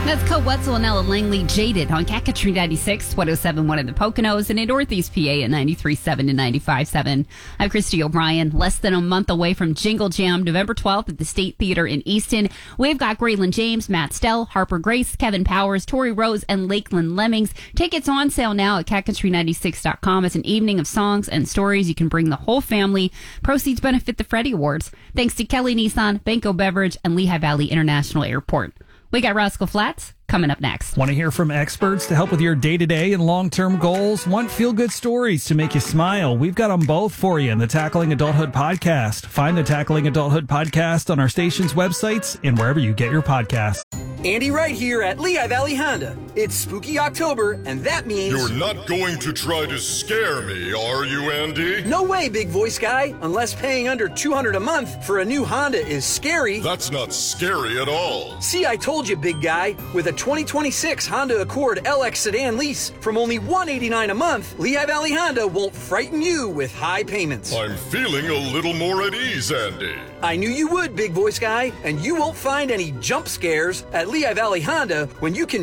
That's Colt Wetzel and Ella Langley, Jaded on Catcatry 96, 107.1 in the Poconos, and in Northeast PA at 93.7 and 95.7. I'm Christy O'Brien. Less than a month away from Jingle Jam, November 12th at the State Theater in Easton. We've got Graylin James, Matt Stell, Harper Grace, Kevin Powers, Tori Rose, and Lakeland Lemmings. Tickets on sale now at catcatry96.com. It's an evening of songs and stories. You can bring the whole family. Proceeds benefit the Freddie Awards. Thanks to Kelly Nissan, Banco Beverage, and Lehigh Valley International Airport. We got Rascal Flatts coming up next. Want to hear from experts to help with your day-to-day and long-term goals? Want feel-good stories to make you smile? We've got them both for you in the Tackling Adulthood podcast. Find the Tackling Adulthood podcast on our station's websites and wherever you get your podcasts. Andy Wright here at Lehigh Valley Honda. It's spooky October, and that means... You're not going to try to scare me, are you, Andy? No way, big voice guy. Unless paying under $200 a month for a new Honda is scary. That's not scary at all. See, I told you, big guy. With a 2026 Honda Accord LX sedan lease from only $189 a month, Lehigh Valley Honda won't frighten you with high payments. I'm feeling a little more at ease, Andy. I knew you would, big voice guy, and you won't find any jump scares at Lehigh Valley Honda when you can